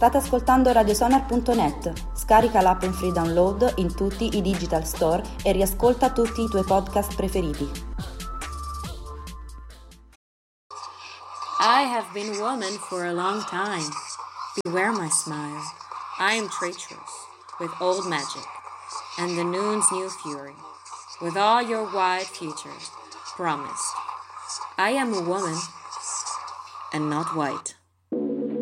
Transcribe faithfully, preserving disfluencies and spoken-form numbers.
State ascoltando radiosonar punto net. Scarica l'app in free download in tutti i digital store e riascolta tutti i tuoi podcast preferiti. I have been a woman for a long time. Beware my smile. I am treacherous, with old magic, and the noon's new fury, with all your wide futures promised. I am a woman, and not white.